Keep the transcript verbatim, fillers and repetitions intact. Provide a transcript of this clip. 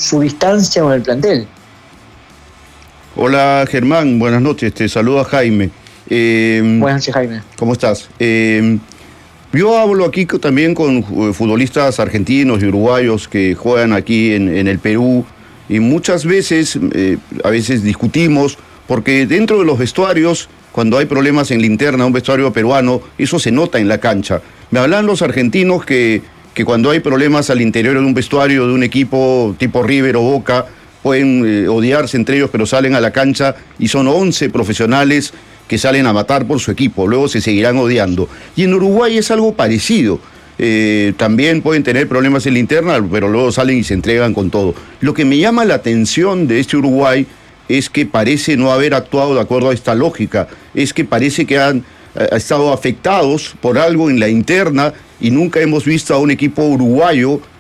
su distancia con el plantel. Hola Germán, buenas noches, te saluda Jaime. Eh, buenas noches, Jaime. ¿Cómo estás? Eh, yo hablo aquí también con futbolistas argentinos y uruguayos que juegan aquí en, en el Perú y muchas veces, eh, a veces discutimos porque dentro de los vestuarios, cuando hay problemas en la interna, un vestuario peruano, eso se nota en la cancha. Me hablan los argentinos que, que cuando hay problemas al interior de un vestuario de un equipo tipo River o Boca, pueden eh, odiarse entre ellos, pero salen a la cancha y son once profesionales que salen a matar por su equipo, luego se seguirán odiando. Y en Uruguay es algo parecido. Eh, también pueden tener problemas en la interna, pero luego salen y se entregan con todo. Lo que me llama la atención de este Uruguay es que parece no haber actuado de acuerdo a esta lógica, es que parece que han eh, estado afectados por algo en la interna y nunca hemos visto a un equipo uruguayo